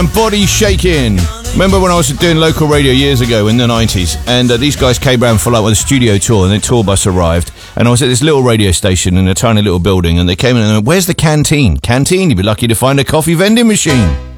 Body shaking. Remember when I was doing local radio years ago in the 90s, and these guys came around for like a studio tour, and the tour bus arrived, and I was at this little radio station in a tiny little building, and they came in and went, "Where's the canteen? Canteen? You'd be lucky to find a coffee vending machine."